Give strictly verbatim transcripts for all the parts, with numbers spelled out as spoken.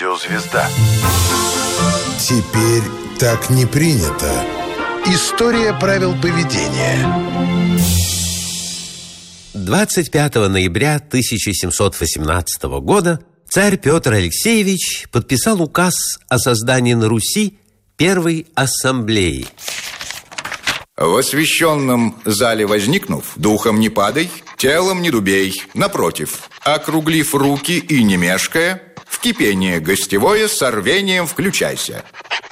радиозвезда. Теперь так не принято. История правил поведения. двадцать пятого ноября тысяча семьсот восемнадцатого года царь Петр Алексеевич подписал указ о создании на Руси первой ассамблеи. В освященном зале возникнув, духом не падай, телом не дубей. Напротив, округлив руки и не мешкая, в кипение гостевое с рвением включайся.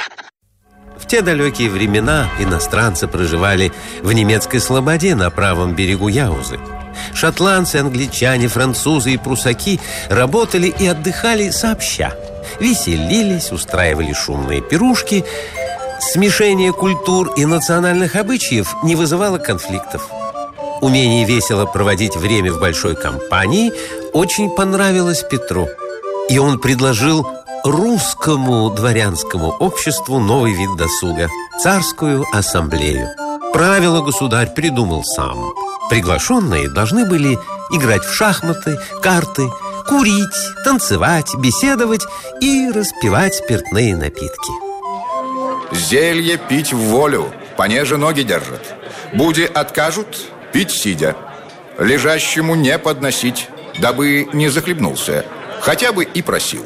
В те далекие времена иностранцы проживали в немецкой слободе на правом берегу Яузы. Шотландцы, англичане, французы и прусаки работали и отдыхали сообща. Веселились, устраивали шумные пирушки. Смешение культур и национальных обычаев не вызывало конфликтов. Умение весело проводить время в большой компании очень понравилось Петру. И он предложил русскому дворянскому обществу новый вид досуга – царскую ассамблею. Правила государь придумал сам. Приглашенные должны были играть в шахматы, карты, курить, танцевать, беседовать и распивать спиртные напитки. Зелье пить в волю, понеже ноги держат. Буди откажут, пить сидя. Лежащему не подносить, дабы не захлебнулся, хотя бы и просил.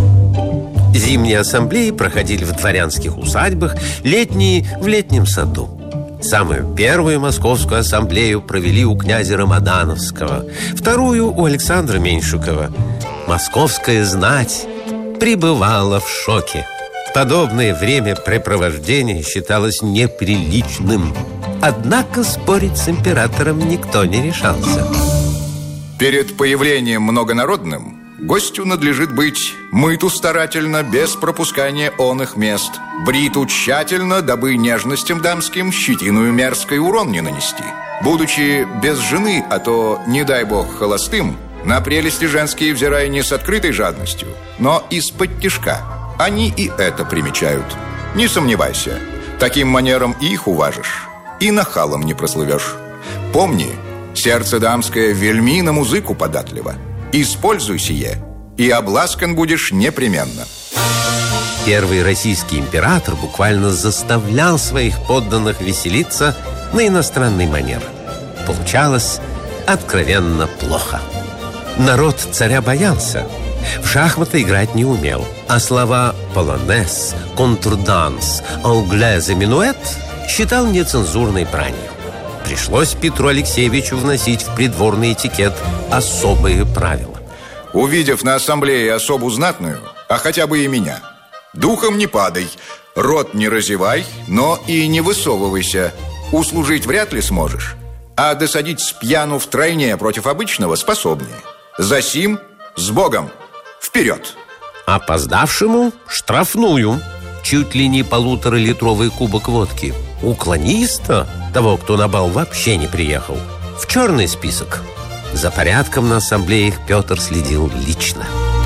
Зимние ассамблеи проходили в дворянских усадьбах, летние – в летнем саду. Самую первую московскую ассамблею провели у князя Рамадановского, вторую у Александра Меньшикова. Московская знать пребывала в шоке. Подобное времяпрепровождение считалось неприличным. Однако спорить с императором никто не решался. Перед появлением многонародным гостю надлежит быть мыту старательно, без пропускания оных мест, бриту тщательно, дабы нежностям дамским щетиную мерзкой урон не нанести. Будучи без жены, а то, не дай бог, холостым, на прелести женские взирая не с открытой жадностью, но из-под тишка. Они и это примечают. Не сомневайся, таким манером и их уважишь, и нахалом не прослывешь. Помни, сердце дамское вельми на музыку податливо. Используй сие, и обласкан будешь непременно. Первый российский император буквально заставлял своих подданных веселиться на иностранный манер. Получалось откровенно плохо. Народ царя боялся. В шахматы играть не умел, а слова «полонез», «контрданс», «англез» и «минуэт» считал нецензурной бранью. Пришлось Петру Алексеевичу вносить в придворный этикет особые правила. Увидев на ассамблее особу знатную, а хотя бы и меня, духом не падай, рот не разевай, но и не высовывайся. Услужить вряд ли сможешь, а досадить с пьяну втройне против обычного способнее. Засим с Богом! Вперед! Опоздавшему штрафную. Чуть ли не полуторалитровый кубок водки. Уклониста, того, кто на бал вообще не приехал, в черный список. За порядком на ассамблеях Петр следил лично.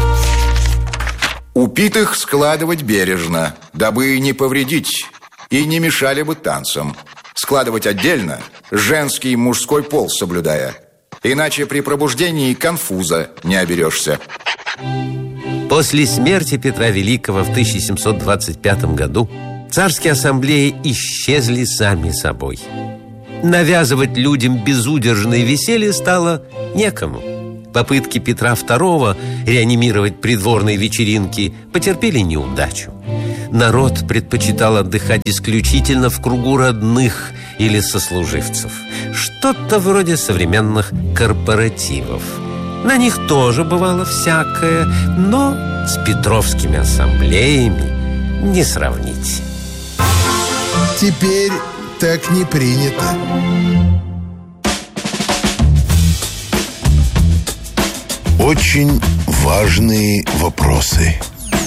Упитых складывать бережно, дабы не повредить и не мешали бы танцам. Складывать отдельно, женский и мужской пол соблюдая. Иначе при пробуждении конфуза не оберешься. После смерти Петра Великого в тысяча семьсот двадцать пятом году царские ассамблеи исчезли сами собой. Навязывать людям безудержное веселье стало некому. Попытки Петра Второго реанимировать придворные вечеринки потерпели неудачу. Народ предпочитал отдыхать исключительно в кругу родных или сослуживцев. Что-то вроде современных корпоративов. На них тоже бывало всякое, но с петровскими ассамблеями не сравнить. Теперь так не принято. Очень важные вопросы.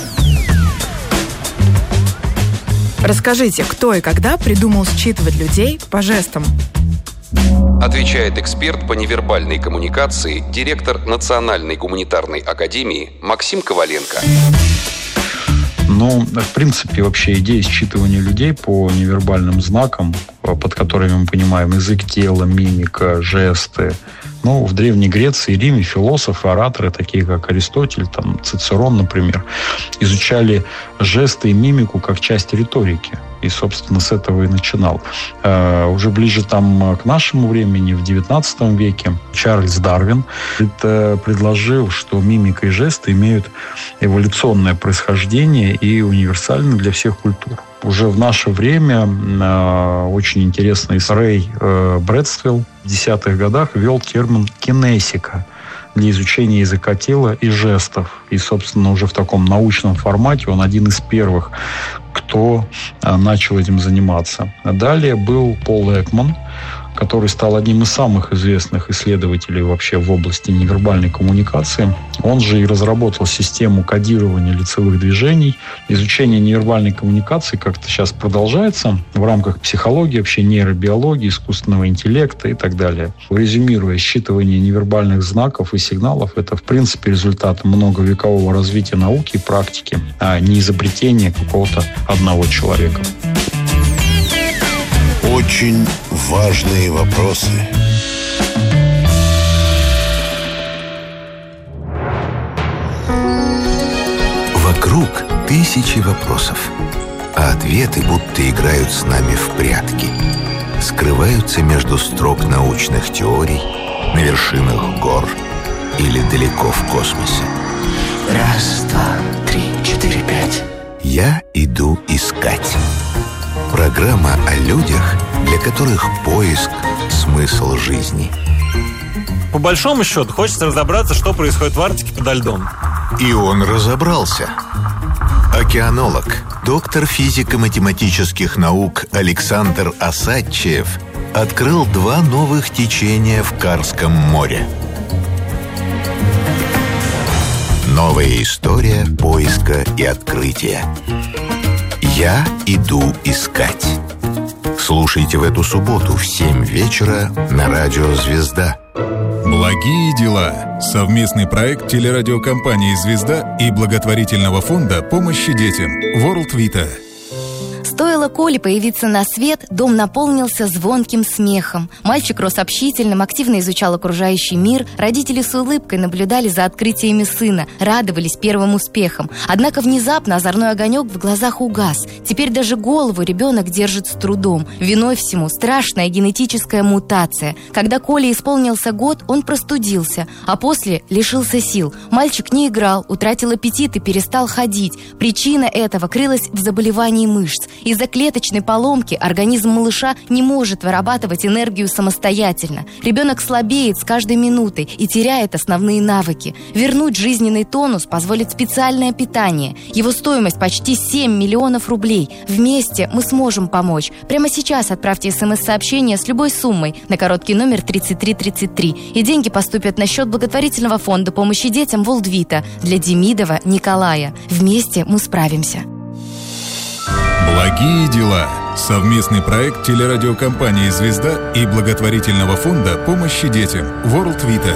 Расскажите, кто и когда придумал считывать людей по жестам? Отвечает эксперт по невербальной коммуникации, директор Национальной гуманитарной академии Максим Коваленко. Ну, в принципе, вообще идея считывания людей по невербальным знакам, под которыми мы понимаем язык тела, мимика, жесты. Ну, в Древней Греции и Риме философы, ораторы, такие как Аристотель, там, Цицерон, например, изучали жесты и мимику как часть риторики. И, собственно, с этого и начинал. Э, уже ближе там к нашему времени, в девятнадцатом веке, Чарльз Дарвин предложил, что мимика и жесты имеют эволюционное происхождение и универсальны для всех культур. Уже в наше время э, очень интересный Рэй э, Брэдствилл в десятых годах ввел термин «кинесика» для изучения языка тела и жестов. И, собственно, уже в таком научном формате он один из первых, кто э, начал этим заниматься. Далее был Пол Экман, который стал одним из самых известных исследователей вообще в области невербальной коммуникации. Он же и разработал систему кодирования лицевых движений. Изучение невербальной коммуникации как-то сейчас продолжается в рамках психологии, вообще нейробиологии, искусственного интеллекта и так далее. Резюмируя, считывание невербальных знаков и сигналов – это, в принципе, результат многовекового развития науки и практики, а не изобретение какого-то одного человека. Очень важные вопросы. Вокруг тысячи вопросов, а ответы будто играют с нами в прятки. Скрываются между строк научных теорий, на вершинах гор или далеко в космосе. Раз, два, три, четыре, пять. Я иду искать. Программа о людях, для которых поиск – смысл жизни. По большому счету, хочется разобраться, что происходит в Арктике подо льдом. И он разобрался. Океанолог, доктор физико-математических наук Александр Осадчиев открыл два новых течения в Карском море. Новая история поиска и открытия. Я иду искать. Слушайте в эту субботу в семь вечера на радио «Звезда». Благие дела. Совместный проект телерадиокомпании «Звезда» и благотворительного фонда помощи детям World Vita. Стоило Коле появиться на свет, дом наполнился звонким смехом. Мальчик рос общительным, активно изучал окружающий мир. Родители с улыбкой наблюдали за открытиями сына, радовались первым успехам. Однако внезапно озорной огонек в глазах угас. Теперь даже голову ребенок держит с трудом. Виной всему страшная генетическая мутация. Когда Коле исполнился год, он простудился, а после лишился сил. Мальчик не играл, утратил аппетит и перестал ходить. Причина этого крылась в заболевании мышц. Из-за клеточной поломки организм малыша не может вырабатывать энергию самостоятельно. Ребенок слабеет с каждой минутой и теряет основные навыки. Вернуть жизненный тонус позволит специальное питание. Его стоимость почти семь миллионов рублей. Вместе мы сможем помочь. Прямо сейчас отправьте смс-сообщение с любой суммой на короткий номер тридцать три тридцать три. И деньги поступят на счет благотворительного фонда помощи детям World Vita для Демидова Николая. Вместе мы справимся. Благие дела. Совместный проект телерадиокомпании «Звезда» и благотворительного фонда помощи детям World Vita.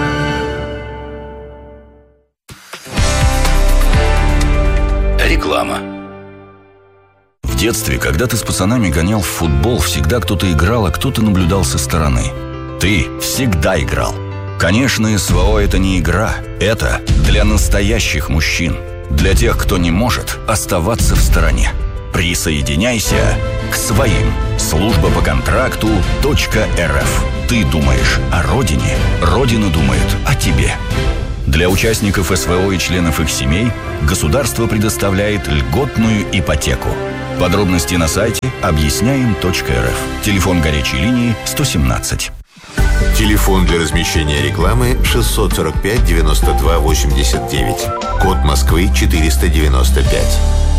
Реклама. В детстве, когда ты с пацанами гонял в футбол, всегда кто-то играл, а кто-то наблюдал со стороны. Ты всегда играл. Конечно, СВО – это не игра. Это для настоящих мужчин. Для тех, кто не может оставаться в стороне. Присоединяйся к своим. Служба по контракту .рф. Ты думаешь о родине, родина думает о тебе. Для участников СВО и членов их семей государство предоставляет льготную ипотеку. Подробности на сайте объясняем точка эр эф. Телефон горячей линии сто семнадцать. Телефон для размещения рекламы шестьсот сорок пять девяносто два восемьдесят девять. Код Москвы четыреста девяносто пять.